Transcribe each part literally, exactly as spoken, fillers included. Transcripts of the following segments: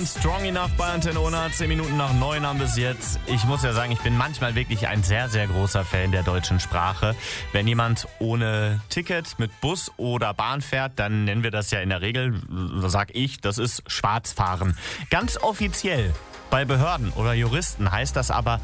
und Strong Enough bei Antenne Unna. Zehn Minuten nach neun haben bis jetzt. Ich muss ja sagen, ich bin manchmal wirklich ein sehr, sehr großer Fan der deutschen Sprache. Wenn jemand ohne Ticket mit Bus oder Bahn fährt, dann nennen wir das ja in der Regel, sag ich, das ist Schwarzfahren. Ganz offiziell. Bei Behörden oder Juristen heißt das aber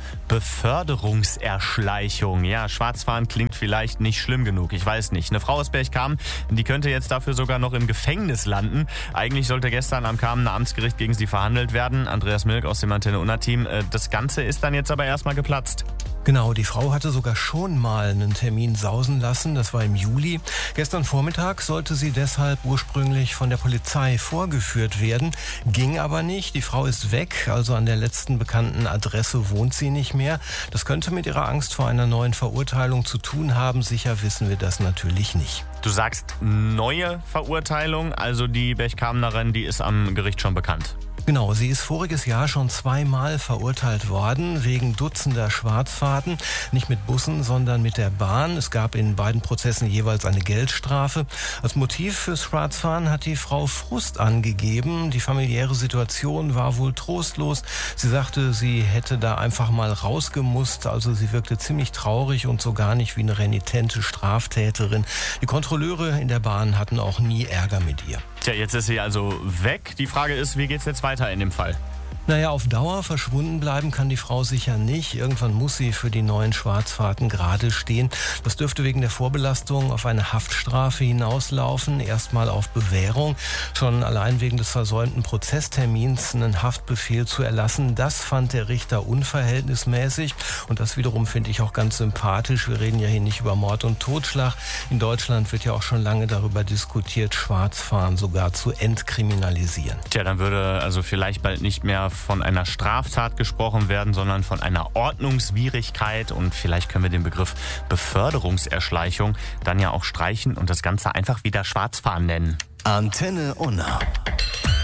Beförderungserschleichung. Ja, Schwarzfahren klingt vielleicht nicht schlimm genug, ich weiß nicht. Eine Frau aus Berchtesgaden, die könnte jetzt dafür sogar noch im Gefängnis landen. Eigentlich sollte gestern am Kamener Amtsgericht gegen sie verhandelt werden. Andreas Milk aus dem Antenne Unna Team. Das Ganze ist dann jetzt aber erstmal geplatzt. Genau, die Frau hatte sogar schon mal einen Termin sausen lassen, das war im Juli. Gestern Vormittag sollte sie deshalb ursprünglich von der Polizei vorgeführt werden, ging aber nicht. Die Frau ist weg, also an der letzten bekannten Adresse wohnt sie nicht mehr. Das könnte mit ihrer Angst vor einer neuen Verurteilung zu tun haben, sicher wissen wir das natürlich nicht. Du sagst neue Verurteilung, also die Berchtesgadenerin, die ist am Gericht schon bekannt. Genau, sie ist voriges Jahr schon zweimal verurteilt worden wegen Dutzender Schwarzfahrten. Nicht mit Bussen, sondern mit der Bahn. Es gab in beiden Prozessen jeweils eine Geldstrafe. Als Motiv fürs Schwarzfahren hat die Frau Frust angegeben. Die familiäre Situation war wohl trostlos. Sie sagte, sie hätte da einfach mal rausgemusst. Also sie wirkte ziemlich traurig und so gar nicht wie eine renitente Straftäterin. Die Kontrolleure in der Bahn hatten auch nie Ärger mit ihr. Tja, jetzt ist sie also weg. Die Frage ist, wie geht's jetzt weiter in dem Fall? Naja, auf Dauer verschwunden bleiben kann die Frau sicher nicht. Irgendwann muss sie für die neuen Schwarzfahrten gerade stehen. Das dürfte wegen der Vorbelastung auf eine Haftstrafe hinauslaufen, erstmal auf Bewährung. Schon allein wegen des versäumten Prozesstermins einen Haftbefehl zu erlassen, das fand der Richter unverhältnismäßig. Und das wiederum finde ich auch ganz sympathisch. Wir reden ja hier nicht über Mord und Totschlag. In Deutschland wird ja auch schon lange darüber diskutiert, Schwarzfahren sogar zu entkriminalisieren. Tja, dann würde also vielleicht bald nicht mehr von einer Straftat gesprochen werden, sondern von einer Ordnungswidrigkeit. Und vielleicht können wir den Begriff Beförderungserschleichung dann ja auch streichen und das Ganze einfach wieder Schwarzfahren nennen. Antenne Unna.